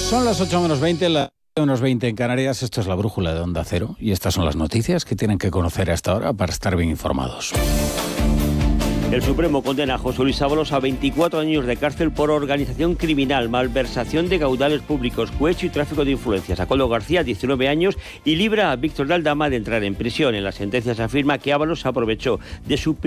Son las 8 menos 20, las 8 menos 20 en Canarias. Esto es la brújula de Onda Cero y estas son las noticias que tienen que conocer a esta hora para estar bien informados. El Supremo condena a José Luis Ábalos a 24 años de cárcel por organización criminal, malversación de caudales públicos, cohecho y tráfico de influencias. A Coldo García, 19 años, y libra a Víctor de Aldama de entrar en prisión. En la sentencia se afirma que Ábalos aprovechó de su